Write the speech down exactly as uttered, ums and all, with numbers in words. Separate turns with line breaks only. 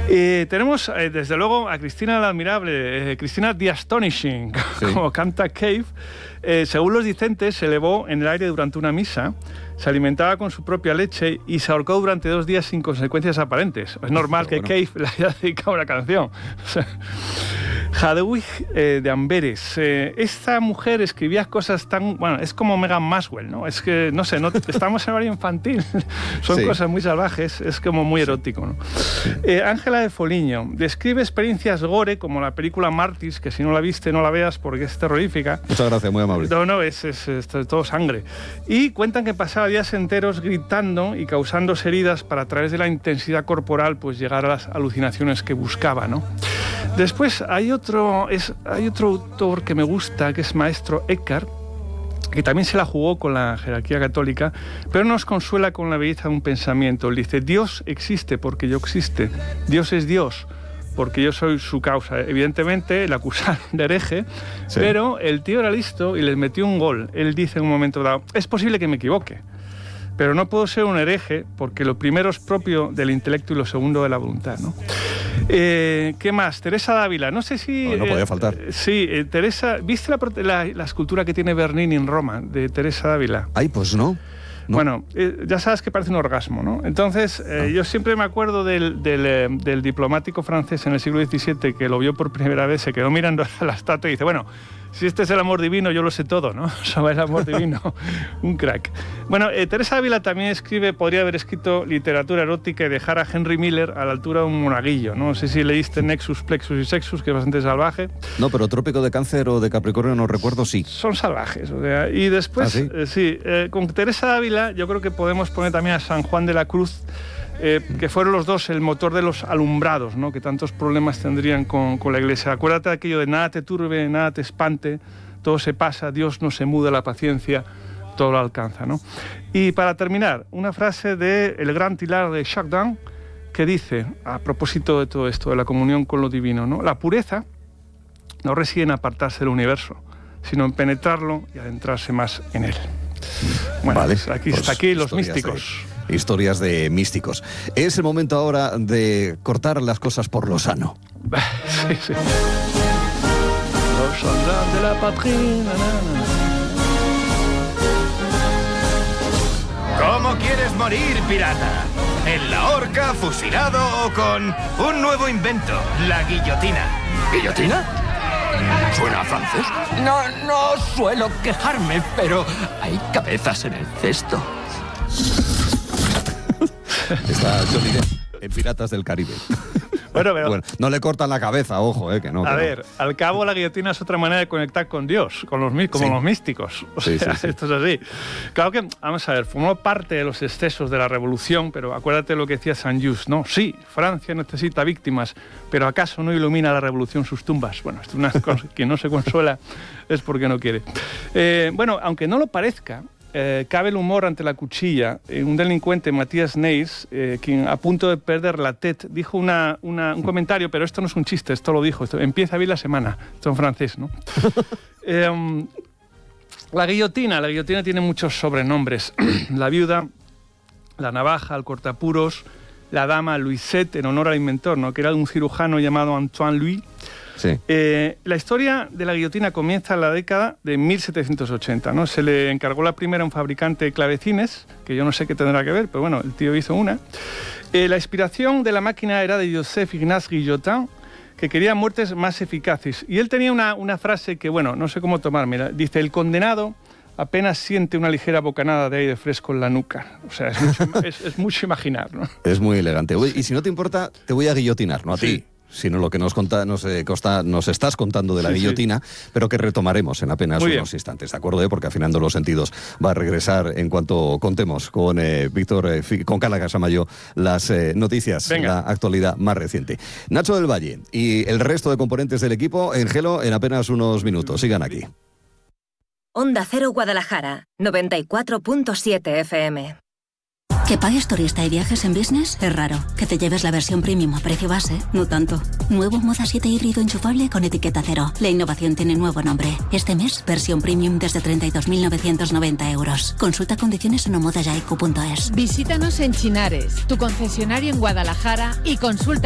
Eh, tenemos, eh, desde luego, a Cristina la Admirable, eh, Cristina the Astonishing, sí. como canta Cave. Eh, según los dicentes, se elevó en el aire durante una misa, se alimentaba con su propia leche y se ahorcó durante dos días sin consecuencias aparentes. Es normal Pero que bueno. Cave le haya dedicado una canción. O sea, Jadwiga eh, de Amberes. Eh, esta mujer escribía cosas tan... Bueno, es como Meghan Maxwell, ¿no? Es que, no sé, no, estamos en horario infantil. Son sí. cosas muy salvajes, es como muy erótico, ¿no? Eh, Ángela de Foligno describe experiencias gore, como la película Martyrs, que si no la viste, no la veas porque es terrorífica.
Muchas gracias, muy amable.
No, no, es, es, es, es todo sangre. Y cuentan que pasaba días enteros gritando y causándose heridas para, a través de la intensidad corporal, pues llegar a las alucinaciones que buscaba, ¿no? Después hay otro, es, hay otro autor que me gusta, que es Maestro Eckhart, que también se la jugó con la jerarquía católica, pero nos consuela con la belleza de un pensamiento. Él dice, Dios existe porque yo existe. Dios es Dios porque yo soy su causa. Evidentemente, le acusaron de hereje, sí. pero el tío era listo y les metió un gol. Él dice en un momento dado, es posible que me equivoque, pero no puedo ser un hereje porque lo primero es propio del intelecto y lo segundo de la voluntad, ¿no? Eh, ¿Qué más? Teresa Dávila. No sé si...
No, no podía faltar.
Eh, sí, eh, Teresa... ¿Viste la, la, la escultura que tiene Bernini en Roma, de Teresa Dávila?
Ay, pues no. No.
Bueno, eh, ya sabes que parece un orgasmo, ¿no? Entonces, eh, no. yo siempre me acuerdo del, del, eh, del diplomático francés en el siglo diecisiete que lo vio por primera vez, se quedó mirando a la estatua y dice, bueno, si este es el amor divino, yo lo sé todo, ¿no? Sobre el amor divino, un crack. Bueno, eh, Teresa Ávila también escribe, podría haber escrito literatura erótica y dejar a Henry Miller a la altura de un monaguillo, ¿no? No sé si leíste Nexus, Plexus y Sexus, que es bastante salvaje.
No, pero Trópico de Cáncer o de Capricornio, no recuerdo, sí.
Son salvajes, o sea, y después,
¿Ah, sí?
Eh, sí, eh, con Teresa Ávila yo creo que podemos poner también a San Juan de la Cruz, Eh, que fueron los dos el motor de los alumbrados, ¿no? Que tantos problemas tendrían con, con la Iglesia. Acuérdate de aquello de nada te turbe, nada te espante, todo se pasa, Dios no se muda, la paciencia todo lo alcanza, ¿no? Y para terminar, una frase de el gran Tilar de Chardin que dice, a propósito de todo esto, de la comunión con lo divino, ¿no? La pureza no reside en apartarse del universo, sino en penetrarlo y adentrarse más en él. Bueno,
vale,
pues aquí
pues
está aquí los místicos.
De... Historias de místicos. Es el momento ahora de cortar las cosas por lo sano.
Sí, sí. Los soldados de la patria.
¿Cómo quieres morir, pirata? ¿En la horca, fusilado o con un nuevo invento, la guillotina?
¿Guillotina? ¿Suena a francés? No, no suelo quejarme, pero hay cabezas en el cesto.
Está Johnny Depp en Piratas del Caribe.
Bueno, pero...
Bueno, no le cortan la cabeza, ojo, eh, que no.
A
que
ver,
no.
al cabo la guillotina es otra manera de conectar con Dios, con los, como sí. los místicos. O
sí,
sea,
sí, sí.
esto es así. Claro que, vamos a ver, formó parte de los excesos de la revolución, pero acuérdate lo que decía Saint Just, ¿no? Sí, Francia necesita víctimas, pero ¿acaso no ilumina la revolución sus tumbas? Bueno, esto es una cosa que no se consuela es porque no quiere. Eh, bueno, aunque no lo parezca, Eh, cabe el humor ante la cuchilla. Eh, un delincuente, Matías Neis, eh, quien a punto de perder la tête, dijo una, una, un comentario, pero esto no es un chiste, esto lo dijo, esto, empieza bien la semana, esto en francés, ¿no? eh, la guillotina, la guillotina tiene muchos sobrenombres. La viuda, la navaja, el cortapuros, la dama Louisette, en honor al inventor, ¿no? Que era un cirujano llamado Antoine Louis.
Sí.
Eh, la historia de la guillotina comienza en la década de mil setecientos ochenta, ¿no? Se le encargó la primera a un fabricante de clavecines, que yo no sé qué tendrá que ver, pero bueno, el tío hizo una. Eh, la inspiración de la máquina era de Joseph Ignace Guillotin, que quería muertes más eficaces. Y él tenía una, una frase que, bueno, no sé cómo tomármela. Dice, el condenado apenas siente una ligera bocanada de aire fresco en la nuca. O sea, es mucho, es, es mucho imaginar, ¿no?
Es muy elegante. Oye, y si no te importa, te voy a guillotinar, no a
sí.
ti, sino lo que nos, conta, nos, eh, costa, nos estás contando de la sí, guillotina, sí. pero que retomaremos en apenas
Muy
unos
bien.
instantes, ¿de acuerdo? ¿Eh? Porque afinando los sentidos va a regresar en cuanto contemos con eh, Víctor, eh, con Carla Casamayo, las eh, noticias,
Venga.
la actualidad más reciente. Nacho del Valle y el resto de componentes del equipo en Gelo en apenas unos minutos. Sigan aquí.
Onda Cero Guadalajara, noventa y cuatro punto siete F M.
Que pagues turista y viajes en business es raro. Que te lleves la versión premium a precio base, no tanto. Nuevo Moda siete híbrido enchufable con etiqueta cero. La innovación tiene nuevo nombre. Este mes, versión premium desde treinta y dos mil novecientos noventa euros. Consulta condiciones en omodayaiku punto es.
Visítanos en Chinares, tu concesionario en Guadalajara, y consulta